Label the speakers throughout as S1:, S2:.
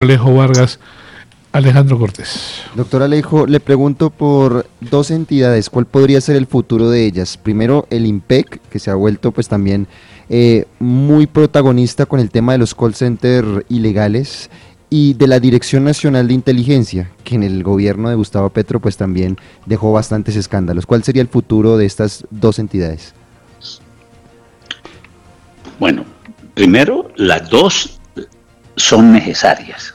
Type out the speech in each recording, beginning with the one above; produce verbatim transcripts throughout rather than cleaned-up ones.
S1: Alejo Vargas, Alejandro Cortés.
S2: Doctor Alejo, le pregunto por dos entidades, ¿cuál podría ser el futuro de ellas? Primero, el IMPEC, que se ha vuelto pues también eh, muy protagonista con el tema de los call centers ilegales, y de la Dirección Nacional de Inteligencia, que en el gobierno de Gustavo Petro pues también dejó bastantes escándalos. ¿Cuál sería el futuro de estas dos entidades?
S3: Bueno, primero, las dos son necesarias.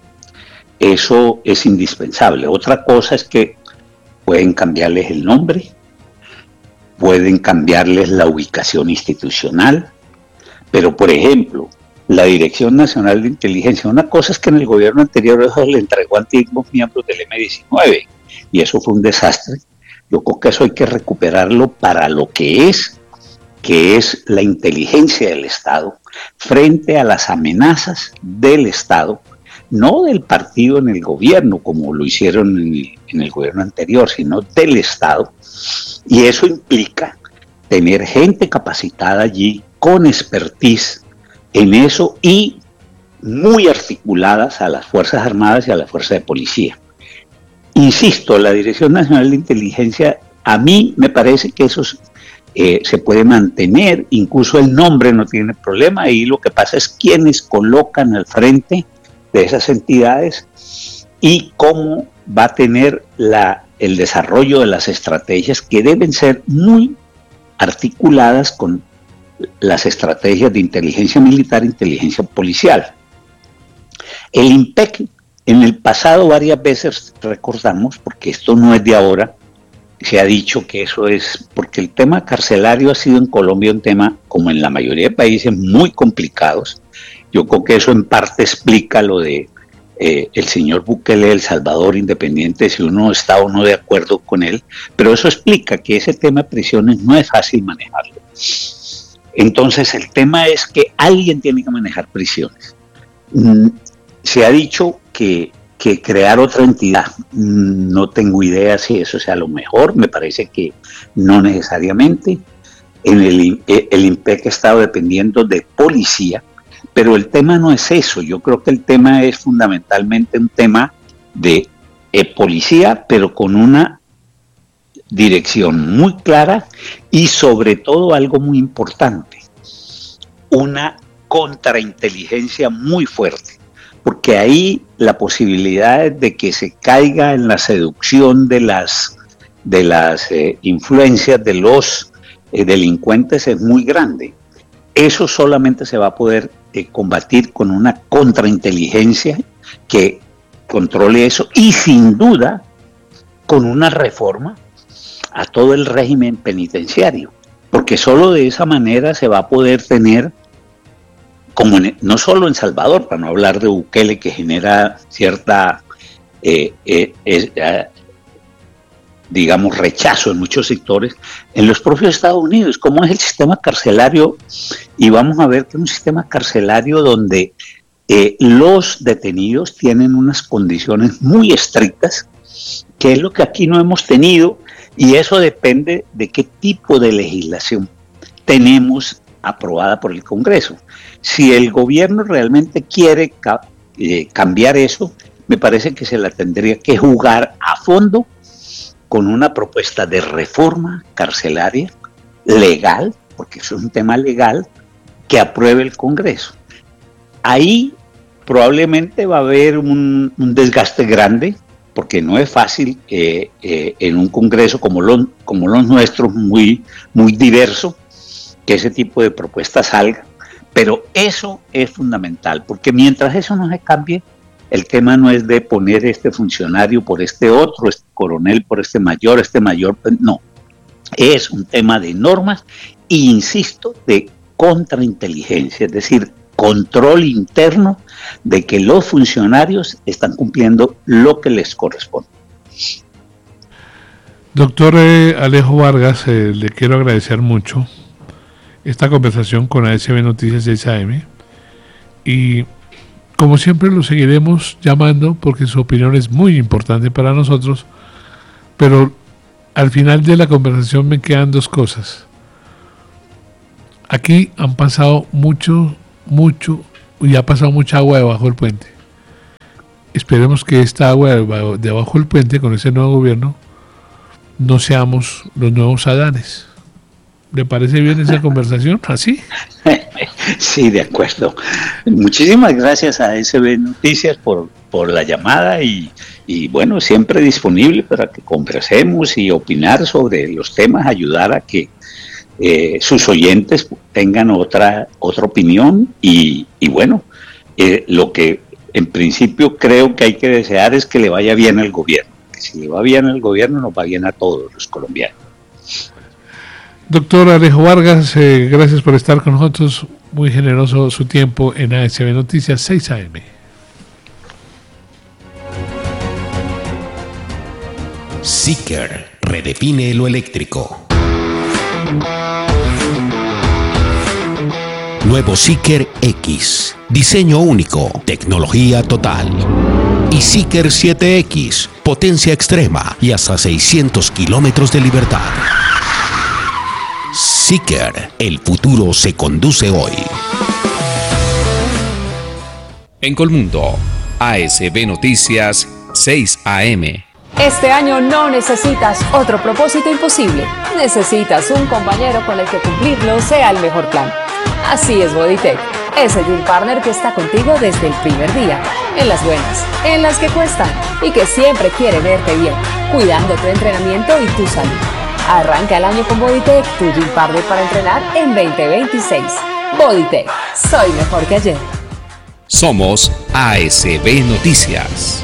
S3: Eso es indispensable. Otra cosa es que pueden cambiarles el nombre, pueden cambiarles la ubicación institucional, pero por ejemplo, la Dirección Nacional de Inteligencia, una cosa es que en el gobierno anterior eso le entregó a antiguos miembros del eme diecinueve y eso fue un desastre. Yo creo que eso hay que recuperarlo para lo que es, que es la inteligencia del Estado frente a las amenazas del Estado, no del partido en el gobierno como lo hicieron en el, en el gobierno anterior, sino del Estado. Y eso implica tener gente capacitada allí con expertise en eso y muy articuladas a las Fuerzas Armadas y a la Fuerza de Policía. Insisto, la Dirección Nacional de Inteligencia, a mí me parece que eso eh, se puede mantener, incluso el nombre no tiene problema, y lo que pasa es quiénes colocan al frente de esas entidades y cómo va a tener la, el desarrollo de las estrategias que deben ser muy articuladas con las estrategias de inteligencia militar e inteligencia policial. El IMPEC, en el pasado varias veces recordamos, porque esto no es de ahora, se ha dicho que eso es, porque el tema carcelario ha sido en Colombia un tema, como en la mayoría de países, muy complicados. Yo creo que eso en parte explica lo de eh, el señor Bukele de El Salvador, independiente si uno está o no de acuerdo con él, pero eso explica que ese tema de prisiones no es fácil manejarlo. Entonces el tema es que alguien tiene que manejar prisiones. Mm, se ha dicho que, que crear otra entidad, mm, no tengo idea si eso sea lo mejor, me parece que no necesariamente. En el, el IMPEC ha estado dependiendo de policía, pero el tema no es eso, yo creo que el tema es fundamentalmente un tema de eh, policía, pero con una dirección muy clara y sobre todo algo muy importante, una contrainteligencia muy fuerte, porque ahí la posibilidad de que se caiga en la seducción de las, de las eh, influencias de los eh, delincuentes es muy grande. Eso solamente se va a poder eh, combatir con una contrainteligencia que controle eso y sin duda con una reforma a todo el régimen penitenciario, porque solo de esa manera se va a poder tener, como en, no solo en Salvador, para no hablar de Bukele, que genera cierta, eh, eh, eh, digamos, rechazo en muchos sectores, en los propios Estados Unidos, como es el sistema carcelario, y vamos a ver que es un sistema carcelario donde eh, los detenidos tienen unas condiciones muy estrictas, que es lo que aquí no hemos tenido. Y eso depende de qué tipo de legislación tenemos aprobada por el Congreso. Si el gobierno realmente quiere ca- eh, cambiar eso, me parece que se la tendría que jugar a fondo con una propuesta de reforma carcelaria legal, porque eso es un tema legal, que apruebe el Congreso. Ahí probablemente va a haber un, un desgaste grande, porque no es fácil eh, eh, en un Congreso como, lo, como los nuestros, muy, muy diverso, que ese tipo de propuestas salga, pero eso es fundamental, porque mientras eso no se cambie, el tema no es de poner este funcionario por este otro, este coronel por este mayor, este mayor, no, es un tema de normas e, insisto, de contrainteligencia, es decir, control interno de que los funcionarios están cumpliendo lo que les corresponde.
S1: Doctor eh, Alejo Vargas, eh, le quiero agradecer mucho esta conversación con A S B Noticias seis A M y como siempre lo seguiremos llamando porque su opinión es muy importante para nosotros, pero al final de la conversación me quedan dos cosas. Aquí han pasado mucho, mucho, y ha pasado mucha agua debajo del puente. esperemos que esta agua de abajo del puente, con ese nuevo gobierno, no seamos los nuevos Adanes. ¿Le parece bien esa conversación? ¿Así?
S3: Sí, de acuerdo. Muchísimas gracias a S B Noticias por, por la llamada y, y bueno, siempre disponible para que conversemos y opinar sobre los temas, ayudar a que eh, sus oyentes tengan otra, otra opinión y, y bueno, eh, lo que en principio creo que hay que desear es que le vaya bien al gobierno. Que si le va bien al gobierno, nos va bien a todos los colombianos.
S1: Doctor Alejo Vargas, eh, gracias por estar con nosotros. Muy generoso su tiempo en A S B Noticias seis A M.
S4: Seeker redefine lo eléctrico. Nuevo Seeker X. Diseño único, tecnología total. Y Seeker siete X. Potencia extrema y hasta seiscientos kilómetros de libertad. Seeker, el futuro se conduce hoy.
S5: En Colmundo, A S B Noticias seis A M.
S6: Este año no necesitas otro propósito imposible. Necesitas un compañero con el que cumplirlo sea el mejor plan. Así es Bodytech, ese gym partner que está contigo desde el primer día, en las buenas, en las que cuestan y que siempre quiere verte bien, cuidando tu entrenamiento y tu salud. Arranca el año con Bodytech, tu gym partner para entrenar en veinte veintiséis. Bodytech, soy mejor que ayer.
S5: Somos A S B Noticias.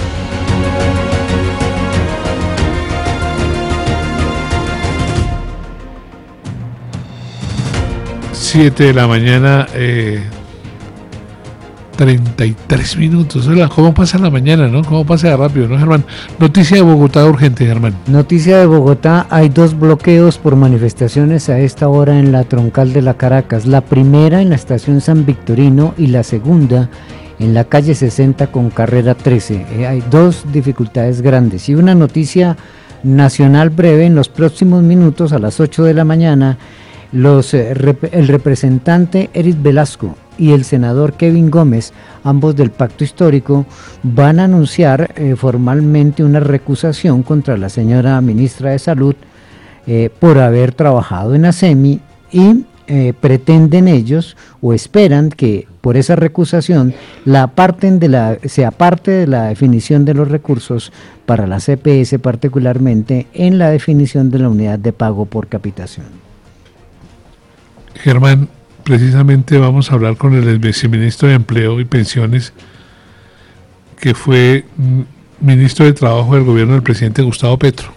S1: siete de la mañana, eh, treinta y tres minutos. Hola, ¿cómo pasa la mañana, no? ¿Cómo pasa de rápido, no, Germán? Noticia de Bogotá urgente, Germán.
S7: Noticia de Bogotá, hay dos bloqueos por manifestaciones a esta hora en la troncal de la Caracas. La primera en la estación San Victorino y la segunda en la calle sesenta con carrera trece. Eh, hay dos dificultades grandes. Y una noticia nacional breve, en los próximos minutos a las ocho de la mañana, los, eh, rep- el representante Eric Velasco y el senador Kevin Gómez, ambos del Pacto Histórico, van a anunciar eh, formalmente una recusación contra la señora ministra de Salud eh, por haber trabajado en ASEMI y eh, pretenden ellos o esperan que por esa recusación la aparten de la, se aparte de la definición de los recursos para la C P S, particularmente en la definición de la unidad de pago por capitación.
S1: Germán, precisamente vamos a hablar con el viceministro de Empleo y Pensiones, que fue ministro de Trabajo del gobierno del presidente Gustavo Petro,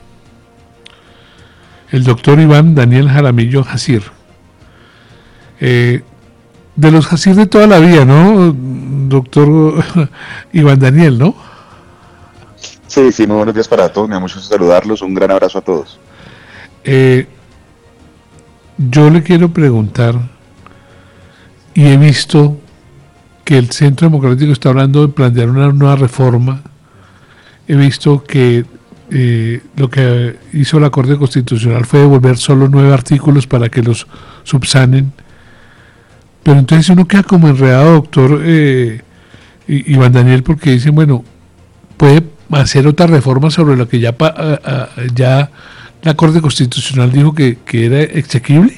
S1: el doctor Iván Daniel Jaramillo Jacir. Eh, de los Jacir de toda la vida, ¿no, doctor Iván Daniel, no?
S8: Sí, sí, muy buenos días para todos, me da mucho gusto saludarlos, un gran abrazo a todos.
S1: Eh, yo le quiero preguntar, y he visto que el Centro Democrático está hablando de plantear una nueva reforma, he visto que eh, lo que hizo la Corte Constitucional fue devolver solo nueve artículos para que los subsanen, pero entonces uno queda como enredado, doctor eh, Iván Daniel, porque dicen, bueno, puede hacer otra reforma sobre lo que ya, pa, uh, uh, ya la Corte Constitucional dijo que, que era exequible.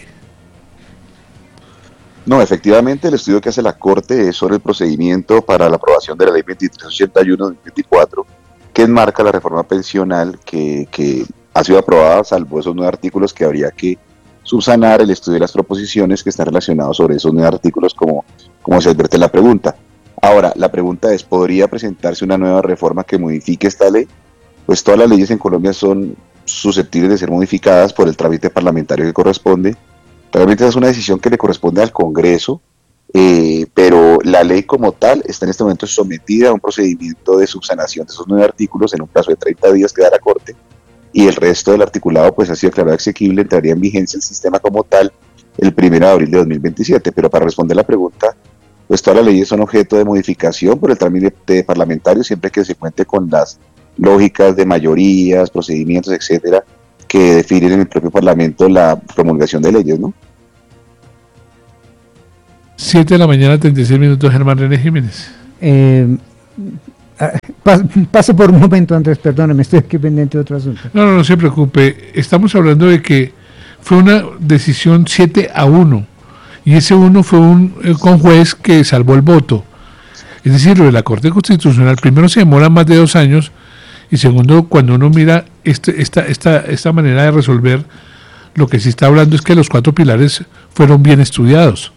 S8: No, efectivamente el estudio que hace la Corte es sobre el procedimiento para la aprobación de la Ley veintitrés ochenta y uno de dos mil veinticuatro, que enmarca la reforma pensional que, que ha sido aprobada, salvo esos nueve artículos que habría que subsanar. El estudio de las proposiciones que están relacionados sobre esos nueve artículos, como, como se advierte en la pregunta. Ahora, la pregunta es, ¿podría presentarse una nueva reforma que modifique esta ley? Pues todas las leyes en Colombia son susceptibles de ser modificadas por el trámite parlamentario que corresponde. Realmente es una decisión que le corresponde al Congreso, eh, pero la ley como tal está en este momento sometida a un procedimiento de subsanación de esos nueve artículos en un plazo de treinta días que da la Corte, y el resto del articulado pues ha sido declarado exequible, entraría en vigencia el sistema como tal el primero de abril de dos mil veintisiete. Pero para responder la pregunta, pues todas las leyes son objeto de modificación por el trámite parlamentario siempre que se cuente con las lógicas de mayorías, procedimientos, etcétera, que definen en el propio Parlamento la promulgación de leyes, ¿no?
S1: siete de la mañana, treinta y seis minutos, Germán René Jiménez.
S7: Eh, pas, paso por un momento, Andrés, perdóname, estoy aquí pendiente de otro asunto.
S1: No, no, no se preocupe. Estamos hablando de que fue una decisión siete a uno. Y ese uno fue un eh, con juez que salvó el voto. Es decir, lo de la Corte Constitucional, primero se demora más de dos años, y segundo, cuando uno mira este, esta, esta, esta manera de resolver, lo que se está hablando es que los cuatro pilares fueron bien estudiados.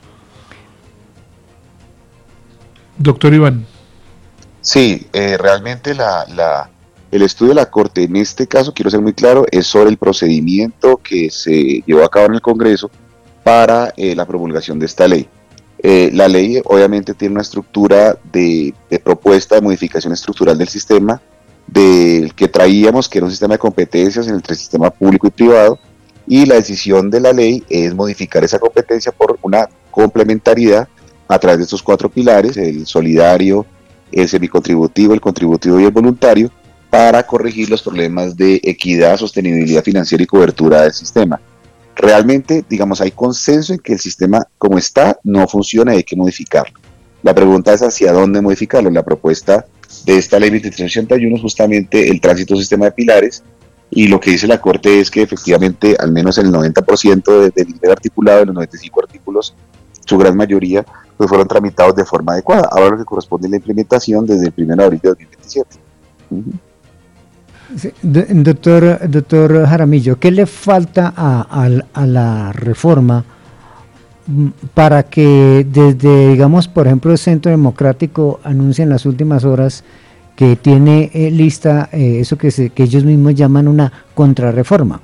S1: Doctor Iván.
S8: Sí, eh, realmente la, la, el estudio de la Corte, en este caso, quiero ser muy claro, es sobre el procedimiento que se llevó a cabo en el Congreso para eh, la promulgación de esta ley. Eh, la ley obviamente tiene una estructura de, de propuesta de modificación estructural del sistema, del que traíamos, que era un sistema de competencias entre el sistema público y privado, y la decisión de la ley es modificar esa competencia por una complementariedad a través de estos cuatro pilares, el solidario, el semicontributivo, el contributivo y el voluntario, para corregir los problemas de equidad, sostenibilidad financiera y cobertura del sistema. Realmente, digamos, hay consenso en que el sistema como está no funciona y hay que modificarlo. La pregunta es hacia dónde modificarlo. La propuesta de esta ley veintitrés ochenta y uno es justamente el tránsito sistema de pilares, y lo que dice la Corte es que efectivamente al menos el noventa por ciento de, del nivel articulado, de los noventa y cinco artículos, su gran mayoría, pues fueron tramitados de forma adecuada. Ahora lo que corresponde es la implementación desde el primero de abril de dos mil veintisiete. Uh-huh.
S7: Sí, doctor, doctor Jaramillo, ¿qué le falta a, a, a la reforma para que desde, digamos, por ejemplo, el Centro Democrático anuncia en las últimas horas que tiene eh, lista eh, eso que, se, que ellos mismos llaman una contrarreforma?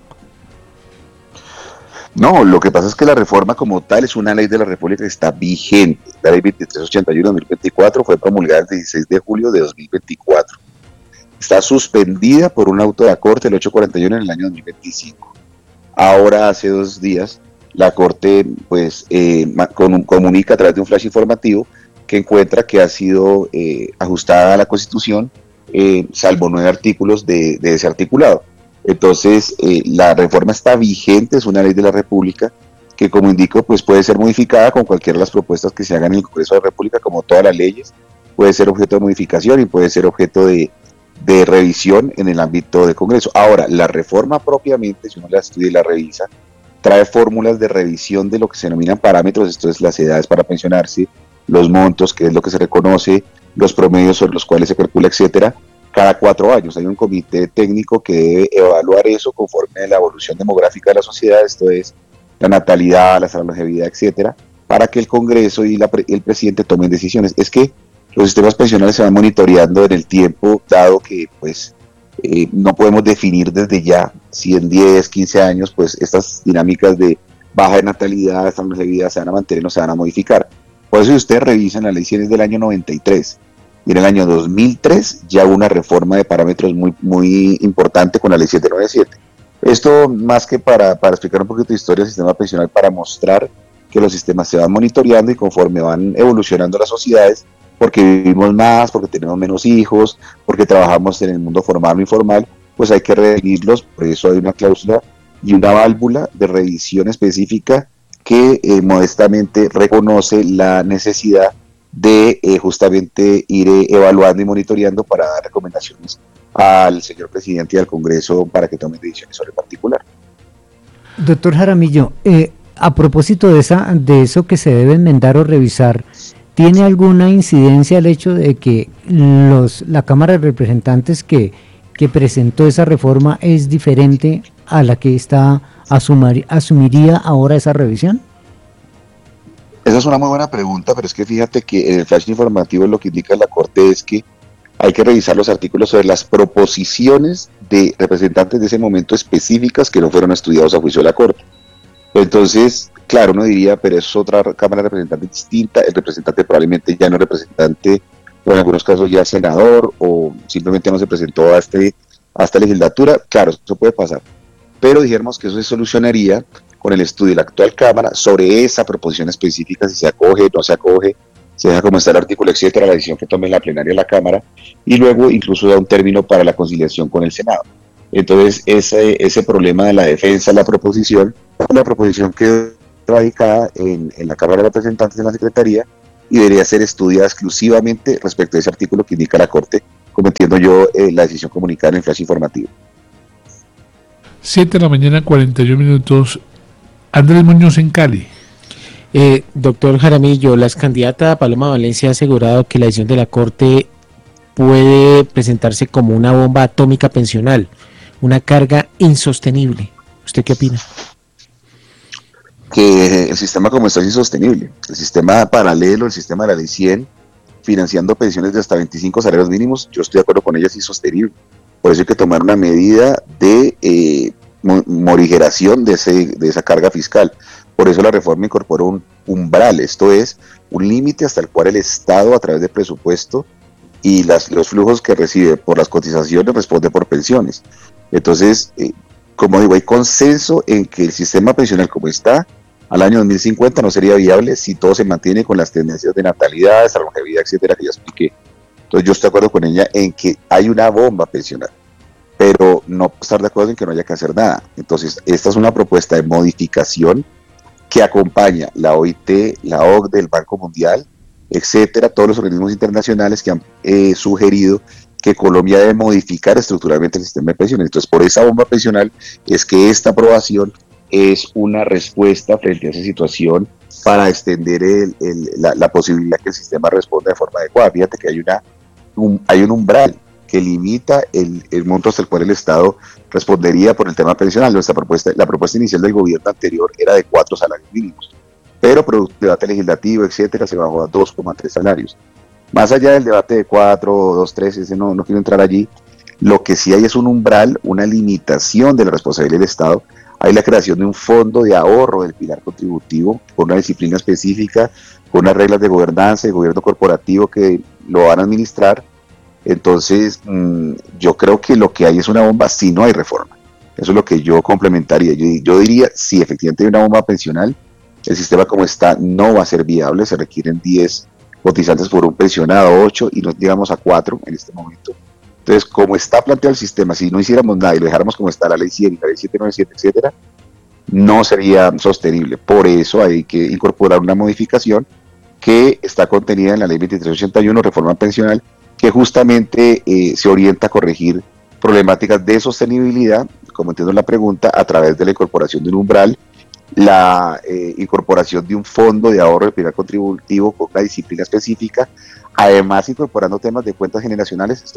S8: No, lo que pasa es que la reforma como tal es una ley de la República que está vigente. La ley veintitrés ochenta y uno de dos mil veinticuatro fue promulgada el dieciséis de julio de dos mil veinticuatro. Está suspendida por un auto de la Corte, el ochocientos cuarenta y uno, en el año dos mil veinticinco. Ahora, hace dos días, la Corte pues eh, con, comunica a través de un flash informativo que encuentra que ha sido eh, ajustada a la Constitución, eh, salvo nueve artículos de, de ese articulado. Entonces, eh, la reforma está vigente, es una ley de la República que, como indico, pues puede ser modificada con cualquiera de las propuestas que se hagan en el Congreso de la República, como todas las leyes, puede ser objeto de modificación y puede ser objeto de, de revisión en el ámbito del Congreso. Ahora, la reforma propiamente, si uno la estudia y la revisa, trae fórmulas de revisión de lo que se denominan parámetros, esto es las edades para pensionarse, los montos, que es lo que se reconoce, los promedios sobre los cuales se calcula, etcétera. Cada cuatro años hay un comité técnico que debe evaluar eso conforme a la evolución demográfica de la sociedad, esto es la natalidad, la longevidad, etcétera, para que el Congreso y la, el presidente tomen decisiones. Es que los sistemas pensionales se van monitoreando en el tiempo, dado que pues eh, no podemos definir desde ya si en diez, quince años pues estas dinámicas de baja de natalidad, esta longevidad se van a mantener o se van a modificar. Por eso si ustedes revisan, la ley cien es del año noventa y tres, y en el año dos mil tres ya hubo una reforma de parámetros muy, muy importante con la ley setecientos noventa y siete. Esto más que para, para explicar un poquito de historia del sistema pensional, para mostrar que los sistemas se van monitoreando y conforme van evolucionando las sociedades, porque vivimos más, porque tenemos menos hijos, porque trabajamos en el mundo formal o informal, pues hay que redefinirlos. Por eso hay una cláusula y una válvula de revisión específica que eh, modestamente reconoce la necesidad de eh, justamente ir eh, evaluando y monitoreando para dar recomendaciones al señor presidente y al Congreso para que tomen decisiones sobre el particular.
S7: Doctor Jaramillo, eh, a propósito de, esa, de eso que se debe enmendar o revisar, ¿tiene alguna incidencia el hecho de que los, la Cámara de Representantes que, que presentó esa reforma es diferente a la que está asumir, asumiría ahora esa revisión?
S8: Esa es una muy buena pregunta, pero es que fíjate que en el flash informativo lo que indica la Corte es que hay que revisar los artículos sobre las proposiciones de representantes de ese momento específicas que no fueron estudiados a juicio de la Corte. Entonces, claro, uno diría, pero es otra Cámara de Representantes distinta, el representante probablemente ya no es representante, o en algunos casos ya senador, o simplemente no se presentó a, este, a esta legislatura. Claro, eso puede pasar, pero dijéramos que eso se solucionaría con el estudio de la actual Cámara sobre esa proposición específica, si se acoge, no se acoge, se deja como está el artículo, etcétera, la decisión que tome la plenaria de la Cámara, y luego incluso da un término para la conciliación con el Senado. Entonces, ese, ese problema de la defensa de la proposición, la proposición quedó radicada en, en la Cámara de Representantes, en la Secretaría, y debería ser estudiada exclusivamente respecto a ese artículo que indica la Corte como entiendo yo eh, la decisión comunicada en el flash informativo.
S1: siete de la mañana, cuarenta y un minutos. Andrés Muñoz en Cali.
S9: Eh, doctor Jaramillo, la candidata Paloma Valencia ha asegurado que la decisión de la Corte puede presentarse como una bomba atómica pensional, una carga insostenible. ¿Usted qué opina?
S8: Que el sistema como está es insostenible. El sistema paralelo, el sistema de la ley cien, financiando pensiones de hasta veinticinco salarios mínimos, yo estoy de acuerdo con ella, es insostenible. Por eso hay que tomar una medida de eh, morigeración de, ese, de esa carga fiscal. Por eso la reforma incorporó un umbral, esto es, un límite hasta el cual el Estado, a través del presupuesto y las, los flujos que recibe por las cotizaciones, responde por pensiones. Entonces, eh, como digo, hay consenso en que el sistema pensional como está, al año dos mil cincuenta no sería viable si todo se mantiene con las tendencias de natalidad, de longevidad, etcétera, que ya expliqué. Entonces yo estoy de acuerdo con ella en que hay una bomba pensional, pero no estar de acuerdo en que no haya que hacer nada. Entonces, esta es una propuesta de modificación que acompaña la O I T, la O C D E, el Banco Mundial, etcétera, todos los organismos internacionales que han eh, sugerido que Colombia debe modificar estructuralmente el sistema de pensiones. Entonces, por esa bomba pensional es que esta aprobación es una respuesta frente a esa situación para extender el, el, la, la posibilidad que el sistema responda de forma adecuada. Fíjate que hay, una, un, hay un umbral que limita el, el monto hasta el cual el Estado respondería por el tema pensional. Nuestra propuesta, la propuesta inicial del gobierno anterior era de cuatro salarios mínimos, pero producto del debate legislativo, etcétera, se bajó a dos coma tres salarios. Más allá del debate de cuatro o dos, tres, ese no, no quiero entrar allí, lo que sí hay es un umbral, una limitación de la responsabilidad del Estado. Hay la creación de un fondo de ahorro del pilar contributivo con una disciplina específica, con unas reglas de gobernanza y gobierno corporativo que lo van a administrar. Entonces, mmm, yo creo que lo que hay es una bomba si no hay reforma. Eso es lo que yo complementaría. Yo, yo diría, si efectivamente hay una bomba pensional, el sistema como está no va a ser viable, se requieren diez cotizantes por un pensionado, ocho, y no llegamos a cuatro en este momento. Entonces, como está planteado el sistema, si no hiciéramos nada y lo dejáramos como está la ley cien, la ley setecientos noventa y siete, etcétera, no sería sostenible. Por eso hay que incorporar una modificación que está contenida en la ley veintitrés ochenta y uno, reforma pensional, que justamente eh, se orienta a corregir problemáticas de sostenibilidad, como entiendo la pregunta, a través de la incorporación de un umbral, la eh, incorporación de un fondo de ahorro de pilar contributivo con una disciplina específica, además incorporando temas de cuentas generacionales. Esto